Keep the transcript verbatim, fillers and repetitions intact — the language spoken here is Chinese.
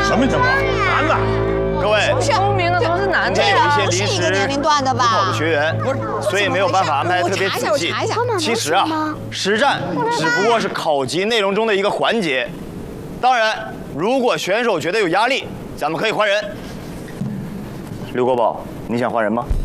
什么情况？男的。 各位， 聪明的都是男的。 今天有一些临是一个时年龄段的吧？ 补考的学员， 不是， 所以没有办法安排特别仔细。 我查一下，我查一下。 其实啊，实战只不过是考级内容中的一个环节。当然，如果选手觉得有压力，咱们可以换人。刘国宝，你想换人吗？